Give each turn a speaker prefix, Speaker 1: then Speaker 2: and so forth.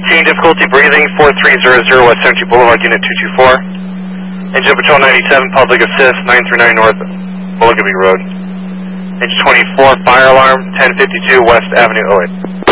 Speaker 1: 18, difficulty breathing, 4300 West Century Boulevard, Unit 224. Engine Patrol 97, Public Assist, 939 North Bulligaby Road. Engine 24, fire alarm, 1052 West Avenue 08.